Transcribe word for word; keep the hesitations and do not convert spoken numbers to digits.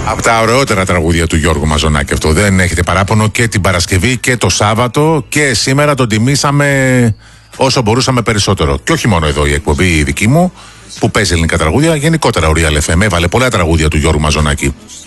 Από τα ωραιότερα τραγούδια του Γιώργου Μαζονάκη αυτό. Δεν έχετε παράπονο, και την Παρασκευή και το Σάββατο και σήμερα τον τιμήσαμε όσο μπορούσαμε περισσότερο. Και όχι μόνο εδώ η εκπομπή η δική μου που παίζει ελληνικά τραγούδια, γενικότερα ο Real εφ εμ έβαλε πολλά τραγούδια του Γιώργου Μαζονάκη.